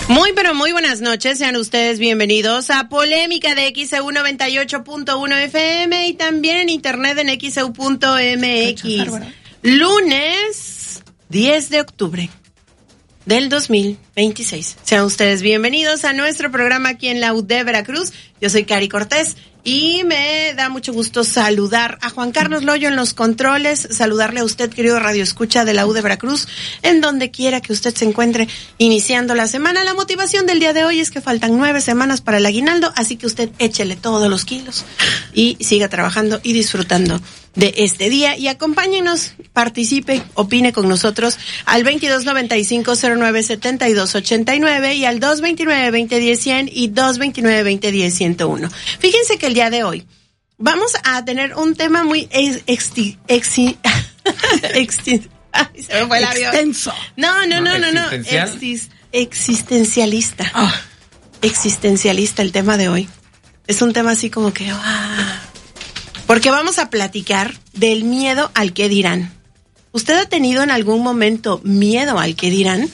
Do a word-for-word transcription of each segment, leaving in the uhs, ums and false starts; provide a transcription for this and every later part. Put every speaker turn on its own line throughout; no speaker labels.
Muy pero muy buenas noches, sean ustedes bienvenidos a Polémica de X E U noventa y ocho punto uno F M y también en internet en X E U punto M X. Lunes diez de octubre del dos mil veintiséis. Sean ustedes bienvenidos a nuestro programa aquí en la U D Veracruz. Yo soy Cari Cortés y me da mucho gusto saludar a Juan Carlos Loyo en los controles, saludarle a usted, querido Radio Escucha de la U D Veracruz, en donde quiera que usted se encuentre iniciando la semana. La motivación del día de hoy es que faltan nueve semanas para el aguinaldo, así que usted échele todos los kilos y siga trabajando y disfrutando de este día y acompáñenos, participe, opine con nosotros al veintidós noventa y cinco cero nueve setenta y dos ochenta y nueve y al dos veintinueve veinte diez cien y dos veintinueve veinte diez ciento uno. Fíjense que el día de hoy vamos a tener un tema muy ex, exti, exi, exti, ay, se me fue el avión.
Extenso.
No, no, no, no, no, Exis, existencialista. Oh. Existencialista el tema de hoy. Es un tema así como que, wow. Porque vamos a platicar del miedo al que dirán. ¿Usted ha tenido en algún momento miedo al que dirán?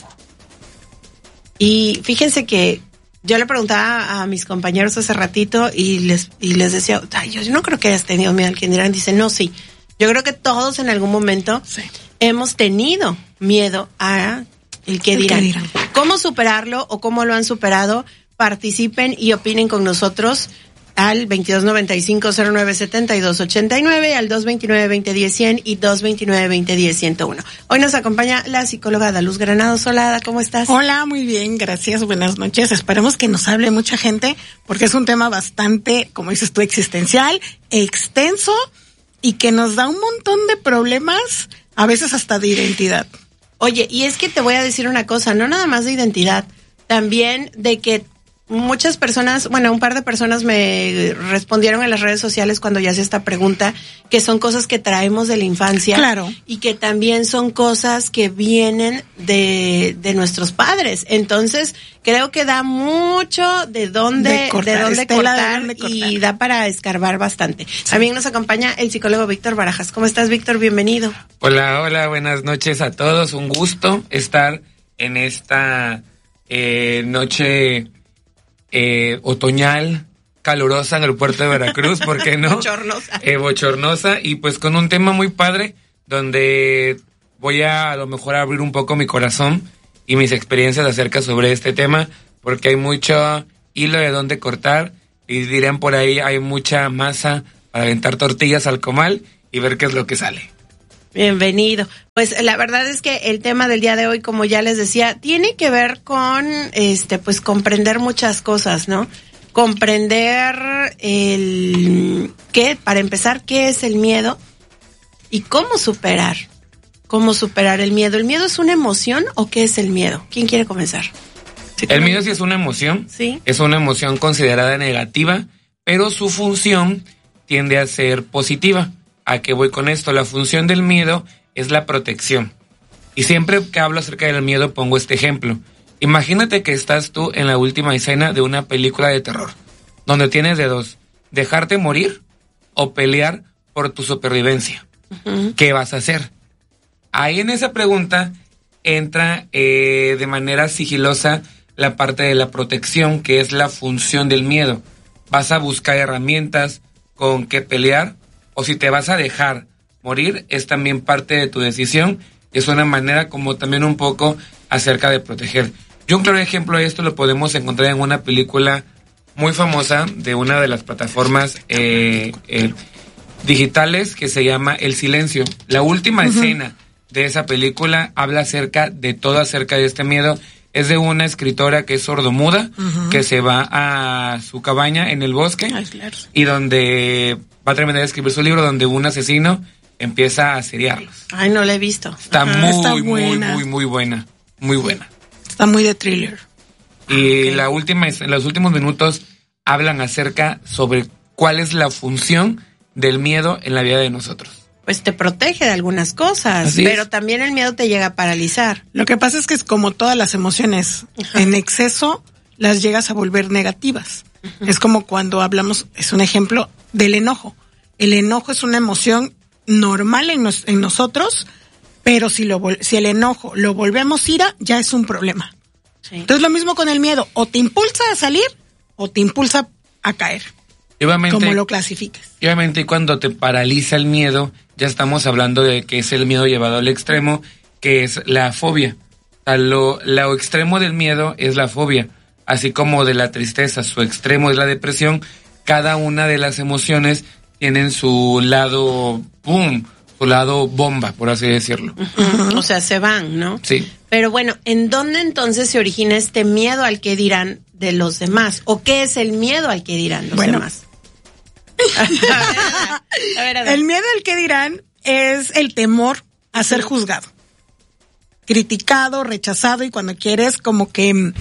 Y fíjense que yo le preguntaba a mis compañeros hace ratito y les y les decía, ay, yo no creo que hayas tenido miedo al que dirán. Dicen, no, sí. Yo creo que todos en algún momento sí. hemos tenido miedo a el que dirán. dirán. ¿Cómo superarlo o cómo lo han superado? Participen y opinen con nosotros al veintidós noventa y cinco cero nueve setenta y dos ochenta y nueve, al dos veintinueve veinte diez cien y dos veintinueve veinte diez ciento uno. Hoy nos acompaña la psicóloga Daluz Granados. Hola, ¿cómo estás?
Hola, muy bien, gracias, buenas noches. Esperemos que nos hable mucha gente porque es un tema bastante, como dices tú, existencial, extenso y que nos da un montón de problemas, a veces hasta de identidad.
Oye, y es que te voy a decir una cosa, no nada más de identidad, también de que muchas personas, bueno, un par de personas me respondieron en las redes sociales cuando ya hacía esta pregunta, que son cosas que traemos de la infancia.
Claro.
Y que también son cosas que vienen de, de nuestros padres. Entonces, creo que da mucho de dónde, de, cortar, de dónde cortar, de dónde cortar y da para escarbar bastante. Sí. También nos acompaña el psicólogo Víctor Barajas. ¿Cómo estás, Víctor? Bienvenido.
Hola, hola, buenas noches a todos. Un gusto estar en esta eh, noche Eh, otoñal, calurosa en el puerto de Veracruz, ¿por qué no?
Bochornosa.
Eh, bochornosa y pues con un tema muy padre donde voy a a lo mejor abrir un poco mi corazón y mis experiencias acerca sobre este tema porque hay mucho hilo de dónde cortar y dirán por ahí hay mucha masa para aventar tortillas al comal y ver qué es lo que sale.
Bienvenido. Pues la verdad es que el tema del día de hoy, como ya les decía, tiene que ver con, este, pues comprender muchas cosas, ¿no? Comprender el, ¿qué? Para empezar, ¿qué es el miedo? Y cómo superar, cómo superar el miedo. ¿El miedo es una emoción o qué es el miedo? ¿Quién quiere comenzar?
¿Sí, el miedo sí es una emoción.
Sí.
Es una emoción considerada negativa, pero su función tiende a ser positiva. ¿A qué voy con esto? La función del miedo es la protección. Y siempre que hablo acerca del miedo pongo este ejemplo. Imagínate que estás tú en la última escena de una película de terror, donde tienes de dos, dejarte morir o pelear por tu supervivencia. Uh-huh. ¿Qué vas a hacer? Ahí en esa pregunta entra eh, de manera sigilosa la parte de la protección, que es la función del miedo. Vas a buscar herramientas con que pelear, o si te vas a dejar morir, es también parte de tu decisión. Es una manera como también un poco acerca de proteger. Y un claro ejemplo de esto lo podemos encontrar en una película muy famosa de una de las plataformas eh, eh, digitales que se llama El Silencio. La última uh-huh. escena de esa película habla acerca de todo acerca de este miedo. Es de una escritora que es sordomuda, uh-huh. que se va a su cabaña en el bosque. Ay, claro. Y donde va a terminar de escribir su libro, donde un asesino empieza a asediarlos.
Ay, no la he visto.
Está
Ajá,
muy,
está
muy, muy, muy buena. Muy buena.
Está muy de thriller.
Y okay. la última, en los últimos minutos hablan acerca sobre cuál es la función del miedo en la vida de nosotros.
Pues te protege de algunas cosas, Así pero es. También el miedo te llega a paralizar.
Lo que pasa es que es como todas las emociones, Ajá. en exceso las llegas a volver negativas. Ajá. Es como cuando hablamos, es un ejemplo del enojo. El enojo es una emoción normal en, nos, en nosotros, pero si, lo, si el enojo lo volvemos ira, ya es un problema. Sí. Entonces lo mismo con el miedo, o te impulsa a salir o te impulsa a caer.
Obviamente,
como lo clasifiques.
Y obviamente cuando te paraliza el miedo, ya estamos hablando de que es el miedo llevado al extremo, que es la fobia. O sea, lo, lo extremo del miedo es la fobia, así como de la tristeza, su extremo es la depresión. Cada una de las emociones tienen su lado boom, su lado bomba, por así decirlo.
Uh-huh. O sea, se van, ¿no?
Sí.
Pero bueno, ¿en dónde entonces se origina este miedo al que dirán de los demás? ¿O qué es el miedo al que dirán los
bueno.
demás? a ver, a ver, a ver.
El miedo al que dirán es el temor a ser juzgado, criticado, rechazado, y cuando quieres como que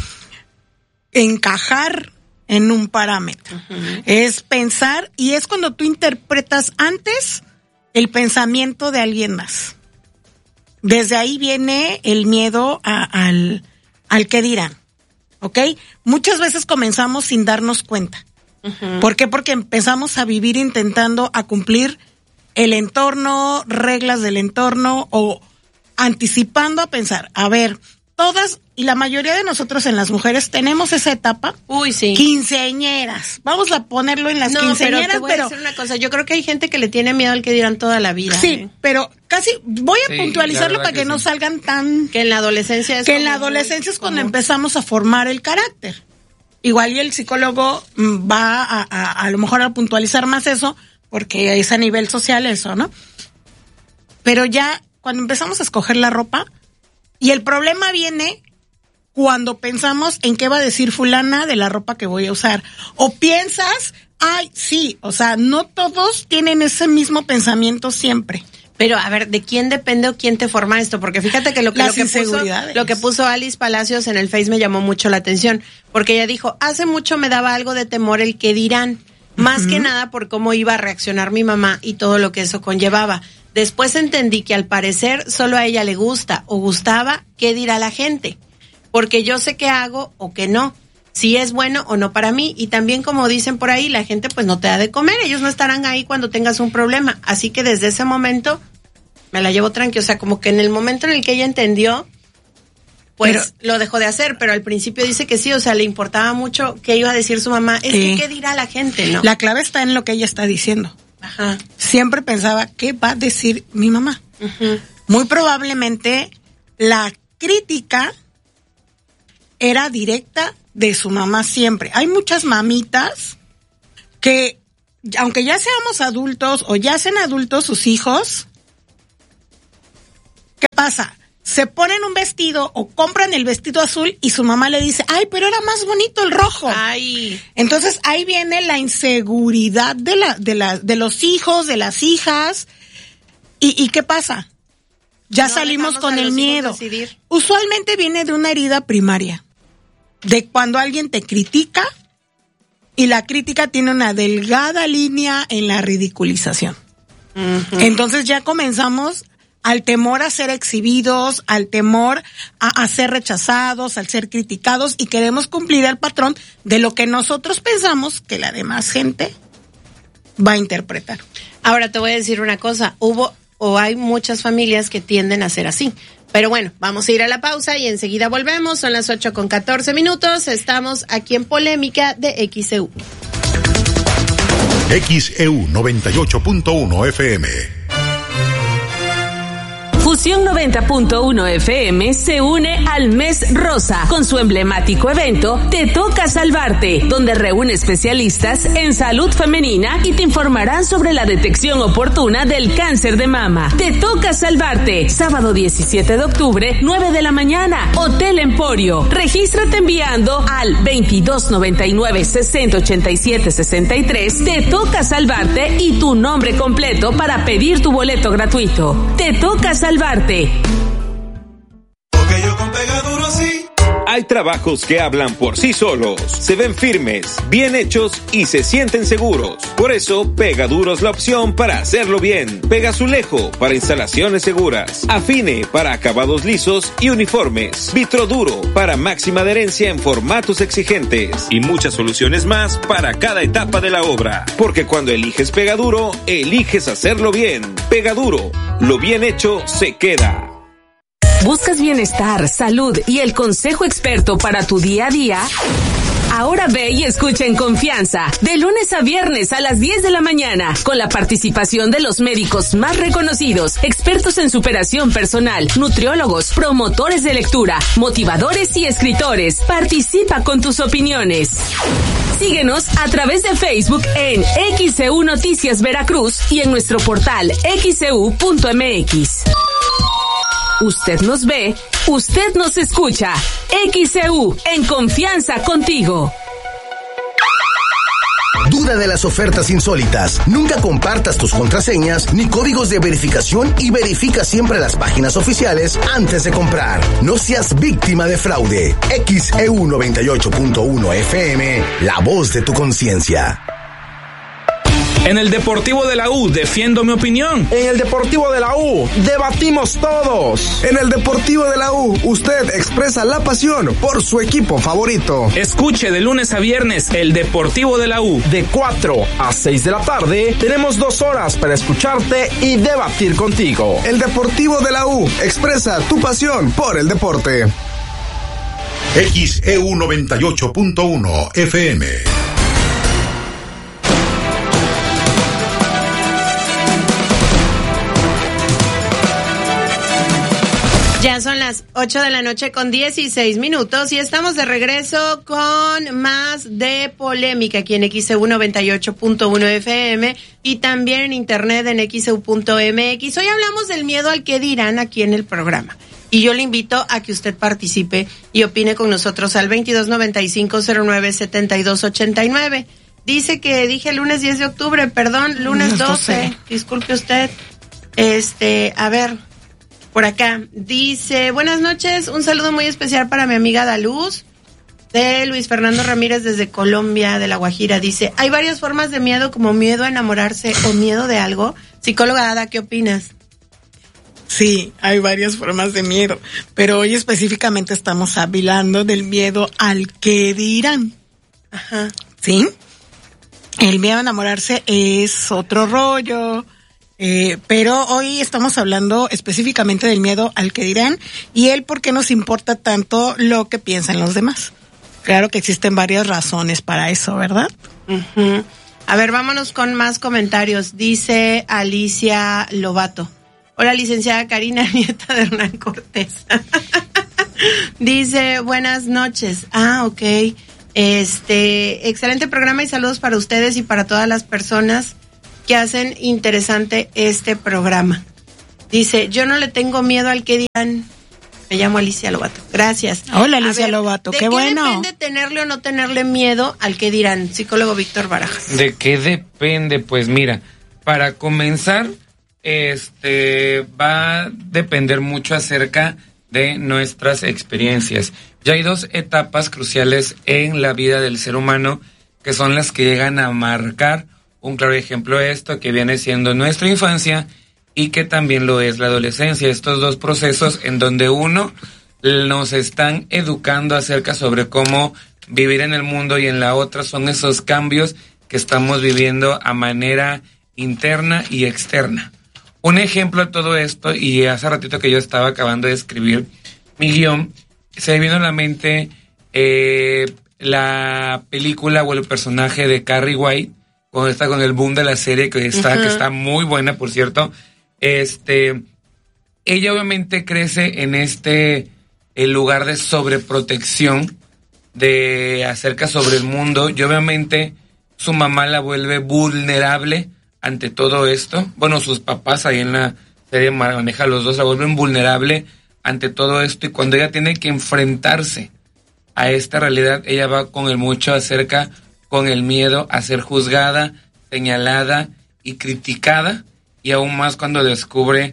encajar en un parámetro. Uh-huh. Es pensar, y es cuando tú interpretas antes el pensamiento de alguien más. Desde ahí viene el miedo a, al, al que dirán, ¿ok? Muchas veces comenzamos sin darnos cuenta. Uh-huh. ¿Por qué? Porque empezamos a vivir intentando a cumplir el entorno, reglas del entorno, o anticipando a pensar, a ver, todas y la mayoría de nosotros en las mujeres tenemos esa etapa.
Uy, sí.
Quinceañeras. Vamos a ponerlo en las
no,
quinceañeras,
pero te voy
pero
a decir una cosa, yo creo que hay gente que le tiene miedo al que dirán toda la vida.
Sí,
¿eh?
pero casi voy a
sí,
puntualizarlo para que, que no
sí.
salgan tan
que en la adolescencia es
que
como
en la adolescencia es cuando
como...
empezamos a formar el carácter. Igual y el psicólogo va a, a, a lo mejor a puntualizar más eso, porque es a nivel social eso, ¿no? Pero ya cuando empezamos a escoger la ropa, y el problema viene cuando pensamos en qué va a decir fulana de la ropa que voy a usar. O piensas, ay, sí, o sea, no todos tienen ese mismo pensamiento siempre.
Pero, a ver, ¿de quién depende o quién te forma esto? Porque fíjate que lo que, lo que, puso, lo que puso Alice Palacios en el Face me llamó mucho la atención. Porque ella dijo, hace mucho me daba algo de temor el que dirán. Más uh-huh. que nada por cómo iba a reaccionar mi mamá y todo lo que eso conllevaba. Después entendí que al parecer solo a ella le gusta o gustaba qué dirá la gente. Porque yo sé qué hago o qué no. Si es bueno o no para mí. Y también, como dicen por ahí, la gente pues no te da de comer. Ellos no estarán ahí cuando tengas un problema. Así que desde ese momento me la llevo tranqui. O sea, como que en el momento en el que ella entendió, pues pero, lo dejó de hacer. Pero al principio dice que sí, o sea, le importaba mucho qué iba a decir su mamá. Es sí. que qué dirá la gente, ¿no?
La clave está en lo que ella está diciendo.
Ajá.
Siempre pensaba, ¿qué va a decir mi mamá?
Uh-huh.
Muy probablemente la crítica era directa de su mamá siempre. Hay muchas mamitas que, aunque ya seamos adultos o ya sean adultos sus hijos, ¿qué pasa? Se ponen un vestido o compran el vestido azul y su mamá le dice, ay, pero era más bonito el rojo.
Ay.
Entonces ahí viene la inseguridad de la, de la, de los hijos, de las hijas. ¿Y, y qué pasa? Ya no salimos con el miedo.
Decidir.
Usualmente viene de una herida primaria. De cuando alguien te critica y la crítica tiene una delgada línea en la ridiculización. Uh-huh. Entonces ya comenzamos al temor a ser exhibidos, al temor a, a ser rechazados, al ser criticados, y queremos cumplir el patrón de lo que nosotros pensamos que la demás gente va a interpretar.
Ahora te voy a decir una cosa, hubo o hay muchas familias que tienden a ser así. Pero bueno, vamos a ir a la pausa y enseguida volvemos. Son las ocho con catorce minutos. Estamos aquí en Polémica de X E U.
X E U noventa y ocho punto uno F M.
Fusión noventa punto uno F M se une al Mes Rosa con su emblemático evento Te Toca Salvarte, donde reúne especialistas en salud femenina y te informarán sobre la detección oportuna del cáncer de mama. Te Toca Salvarte, sábado diecisiete de octubre, nueve de la mañana, Hotel Emporio. Regístrate enviando al veintidós noventa y nueve, sesenta ochenta y siete sesenta y tres. Te Toca Salvarte y tu nombre completo para pedir tu boleto gratuito. Te Toca Salvarte.
Porque yo con Pegaduro sí.
Hay trabajos que hablan por sí solos, se ven firmes, bien hechos y se sienten seguros. Por eso, Pegaduro es la opción para hacerlo bien. Pegazulejo para instalaciones seguras. Afine para acabados lisos y uniformes. Vitroduro para máxima adherencia en formatos exigentes. Y muchas soluciones más para cada etapa de la obra. Porque cuando eliges Pegaduro, eliges hacerlo bien. Pegaduro, lo bien hecho se queda.
¿Buscas bienestar, salud y el consejo experto para tu día a día? Ahora ve y escucha en confianza, de lunes a viernes a las diez de la mañana, con la participación de los médicos más reconocidos, expertos en superación personal, nutriólogos, promotores de lectura, motivadores y escritores. Participa con tus opiniones. Síguenos a través de Facebook en X C U Noticias Veracruz y en nuestro portal x c u punto m x. Usted nos ve, usted nos escucha. X C U, en confianza contigo.
Duda de las ofertas insólitas. Nunca compartas tus contraseñas ni códigos de verificación y verifica siempre las páginas oficiales antes de comprar. No seas víctima de fraude. X E U noventa y ocho punto uno F M, la voz de tu conciencia.
En el Deportivo de la U defiendo mi opinión.
En el Deportivo de la U debatimos todos.
En el Deportivo de la U usted expresa la pasión por su equipo favorito.
Escuche de lunes a viernes el Deportivo de la U.
De cuatro a seis de la tarde tenemos dos horas para escucharte y debatir contigo.
El Deportivo de la U expresa tu pasión por el deporte.
X E U noventa y ocho punto uno F M.
Ya son las ocho de la noche con dieciséis minutos y estamos de regreso con más de polémica aquí en X E U noventa y ocho punto uno F M y también en internet en x e u punto m x. Hoy hablamos del miedo al que dirán aquí en el programa y yo le invito a que usted participe y opine con nosotros al veintidós noventa y cinco cero nueve setenta y dos ochenta y nueve. Dice que dije lunes diez de octubre, perdón, lunes doce, disculpe usted. Este, a ver... Por acá, dice, buenas noches, un saludo muy especial para mi amiga Daluz, de Luis Fernando Ramírez desde Colombia, de La Guajira. Dice, hay varias formas de miedo, como miedo a enamorarse o miedo de algo. Psicóloga Ada, ¿qué opinas?
Sí, hay varias formas de miedo, pero hoy específicamente estamos hablando del miedo al que dirán.
Ajá.
¿Sí? El miedo a enamorarse es otro rollo. Eh, pero hoy estamos hablando específicamente del miedo al que dirán y el por qué nos importa tanto lo que piensan los demás. Claro que existen varias razones para eso, ¿verdad?
Uh-huh. A ver, vámonos con más comentarios. Dice Alicia Lobato. Hola, licenciada Karina, nieta de Hernán Cortés. Dice, buenas noches. Ah, ok. Este, excelente programa y saludos para ustedes y para todas las personas que hacen interesante este programa. Dice, yo no le tengo miedo al que dirán. Me llamo Alicia Lobato. Gracias.
Hola, Alicia ver, Lobato, qué, qué bueno.
¿De qué depende tenerle o no tenerle miedo al que dirán? Psicólogo Víctor Barajas.
¿De qué depende? Pues mira, para comenzar, este va a depender mucho acerca de nuestras experiencias. Ya hay dos etapas cruciales en la vida del ser humano que son las que llegan a marcar un claro ejemplo de esto, que viene siendo nuestra infancia y que también lo es la adolescencia. Estos dos procesos en donde uno nos están educando acerca sobre cómo vivir en el mundo y en la otra son esos cambios que estamos viviendo a manera interna y externa. Un ejemplo de todo esto, y hace ratito que yo estaba acabando de escribir mi guión, se me vino a la mente eh, la película o el personaje de Carrie White, cuando está con el boom de la serie que está, uh-huh. que está muy buena, por cierto. Este, ella obviamente crece en este el lugar de sobreprotección, de acerca sobre el mundo, y obviamente su mamá la vuelve vulnerable ante todo esto. Bueno, sus papás ahí en la serie maneja los dos, la vuelven vulnerable ante todo esto, y cuando ella tiene que enfrentarse a esta realidad, ella va con el mucho acerca con el miedo a ser juzgada, señalada y criticada, y aún más cuando descubre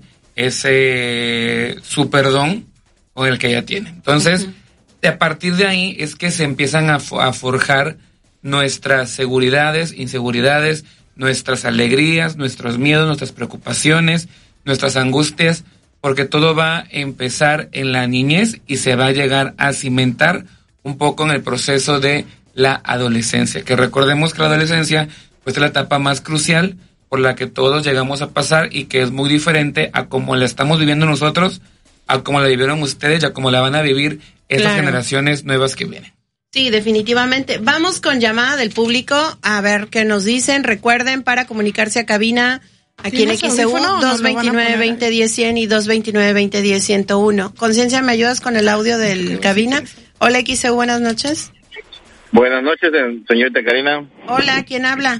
ese superdón con el que ella tiene. Entonces, uh-huh. a partir de ahí es que se empiezan a, a forjar nuestras seguridades, inseguridades, nuestras alegrías, nuestros miedos, nuestras preocupaciones, nuestras angustias, porque todo va a empezar en la niñez y se va a llegar a cimentar un poco en el proceso de la adolescencia, que recordemos que la adolescencia pues es la etapa más crucial por la que todos llegamos a pasar y que es muy diferente a como la estamos viviendo nosotros a como la vivieron ustedes y a como la van a vivir esas
Claro.
generaciones nuevas que vienen.
Sí, definitivamente. Vamos con llamada del público a ver qué nos dicen. Recuerden, para comunicarse a cabina aquí en
¿Tienes
X E U,
audífono o
dos
nos lo van a
veintinueve,
poner ahí?
veinte diez, cien y dos veintinueve, veinte diez, ciento uno. Conciencia, ¿me ayudas con el audio del cabina? Hola, X E U, buenas noches.
Buenas noches, señorita Karina.
Hola, ¿quién habla?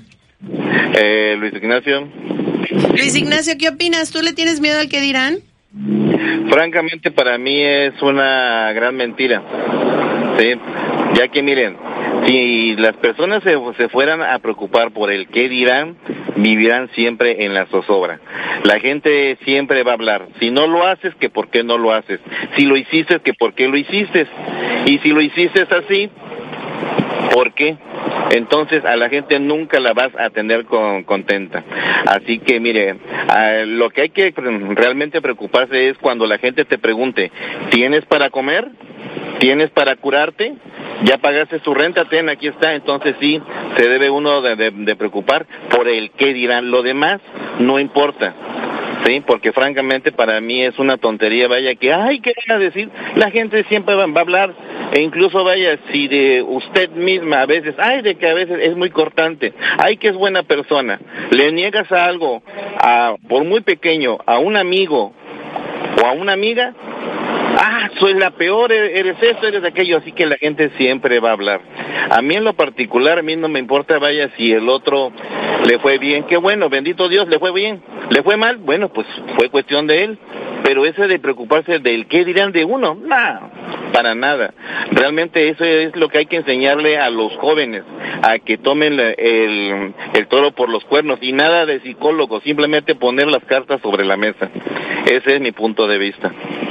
Eh, Luis Ignacio.
Luis Ignacio, ¿qué opinas? ¿Tú le tienes miedo al que dirán?
Francamente, para mí es una gran mentira. Sí, ya que miren, si las personas se, se fueran a preocupar por el qué dirán, vivirán siempre en la zozobra. La gente siempre va a hablar. Si no lo haces, que por qué no lo haces. Si lo hiciste, que por qué lo hiciste. Y si lo hiciste así, ¿por qué? Entonces a la gente nunca la vas a tener con, contenta. Así que mire, a, lo que hay que realmente preocuparse es cuando la gente te pregunte, ¿tienes para comer? ¿Tienes para curarte? ¿Ya pagaste tu renta? Ten, aquí está. Entonces sí, se debe uno de, de, de preocupar por el qué dirán. Lo demás no importa. Sí, porque francamente para mí es una tontería, vaya, que, ay, ¿qué van a decir? La gente siempre va, va a hablar, e incluso, vaya, si de usted misma a veces, ay, de que a veces es muy cortante, ay, que es buena persona, le niegas a algo, a, por muy pequeño, a un amigo o a una amiga, ah, soy la peor, eres esto, eres aquello, así que la gente siempre va a hablar. A mí en lo particular, a mí no me importa, vaya, si el otro le fue bien, qué bueno, bendito Dios, le fue bien, le fue mal, bueno, pues fue cuestión de él, pero ese de preocuparse del qué dirán de uno, no, para nada. Realmente eso es lo que hay que enseñarle a los jóvenes, a que tomen el, el toro por los cuernos, y nada de psicólogo, simplemente poner las cartas sobre la mesa. Ese es mi punto de vista.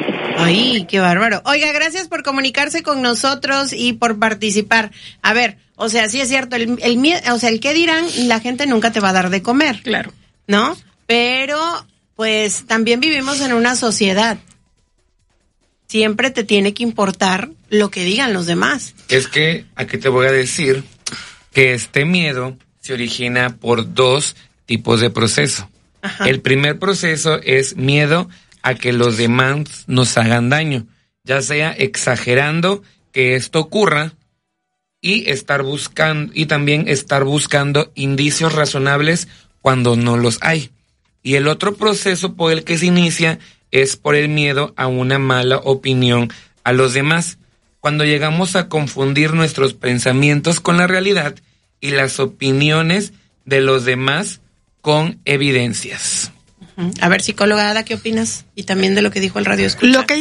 Ay, qué bárbaro. Oiga, gracias por comunicarse con nosotros y por participar. A ver, o sea, sí es cierto, el, el miedo, o sea, el qué dirán, la gente nunca te va a dar de comer.
Claro.
¿No? Pero, pues, también vivimos en una sociedad. Siempre te tiene que importar lo que digan los demás.
Es que aquí te voy a decir que este miedo se origina por dos tipos de proceso. Ajá. El primer proceso es miedo a que los demás nos hagan daño, ya sea exagerando que esto ocurra y estar buscando y también estar buscando indicios razonables cuando no los hay. Y el otro proceso por el que se inicia es por el miedo a una mala opinión a los demás, cuando llegamos a confundir nuestros pensamientos con la realidad y las opiniones de los demás con evidencias.
A ver, psicóloga Ada, ¿qué opinas? Y también de lo que dijo el radio escucha.
Lo que